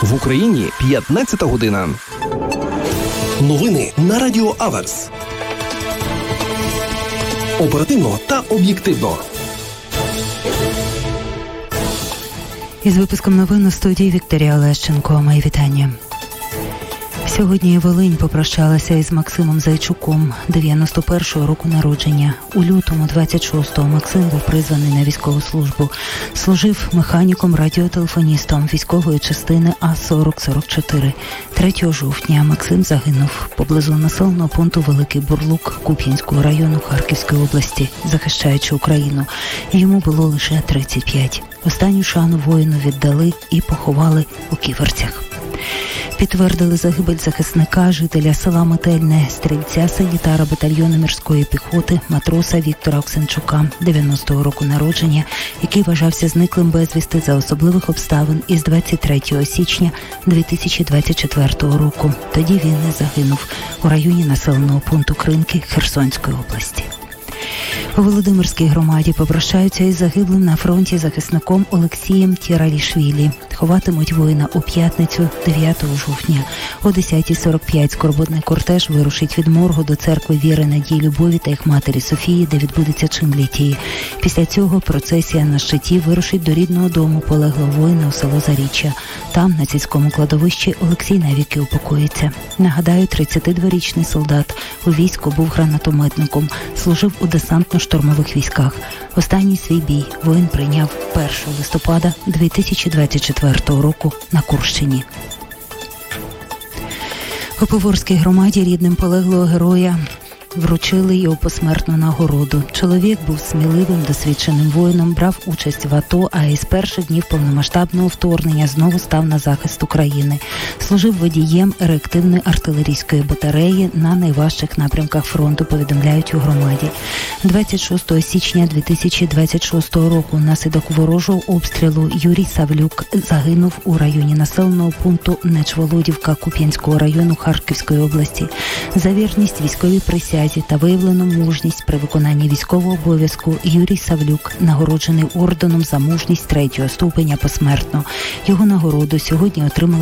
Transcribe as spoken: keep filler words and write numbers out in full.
В Україні п'ятнадцята година. Новини на Радіо Аверс. Оперативно та об'єктивно. Із випуском новин у студії Вікторія Олещенко. Мої вітання. Сьогодні Волинь попрощалася із Максимом Зайчуком, дев'яносто першого року народження. У лютому двадцять шостого Максим був призваний на військову службу. Служив механіком-радіотелефоністом військової частини А сорок сорок чотири. третього жовтня Максим загинув поблизу населеного пункту Великий Бурлук Куп'янського району Харківської області, захищаючи Україну. Йому було лише тридцять п'ять. Останню шану воїну віддали і поховали у Ківерцях. Підтвердили загибель захисника, жителя села Метельне, стрільця-санітара батальйону морської піхоти, матроса Віктора Оксенчука, дев'яностого року народження, який вважався зниклим безвісти за особливих обставин із двадцять третього січня дві тисячі двадцять четвертого року. Тоді він не загинув у районі населеного пункту Кринки Херсонської області. У Володимирській громаді попрощаються із загиблим на фронті захисником Олексієм Тіралішвілі. Ховатимуть воїна у п'ятницю, дев'ятого жовтня. О десята сорок п'ять скорботний кортеж вирушить від моргу до церкви Віри, Надії, Любові та їх матері Софії, де відбудеться чин літії. Після цього процесія на щиті вирушить до рідного дому полеглого воїна у село Заріччя. Там, на сільському кладовищі, Олексій навіки упокоїться. Нагадаю, тридцятидворічний солдат у війську був гранатометником, служив у десантно-штурмових військах. Останній свій бій воїн прийняв першого листопада дві тисячі двадцять четвертого року на Курщині. У Поворській громаді рідним полеглого героя вручили його посмертну нагороду. Чоловік був сміливим, досвідченим воїном, брав участь в АТО, а із перших днів повномасштабного вторгнення знову став на захист України. Служив водієм реактивної артилерійської батареї на найважчих напрямках фронту, повідомляють у громаді. двадцять шостого січня дві тисячі двадцять шостого року внаслідок ворожого обстрілу Юрій Савлюк загинув у районі населеного пункту Нечволодівка Куп'янського району Харківської області. За вірність військовій присязі та виявлену мужність при виконанні військового обов'язку Юрій Савлюк нагороджений орденом за мужність третього ступеня посмертно. Його нагороду сьогодні отримала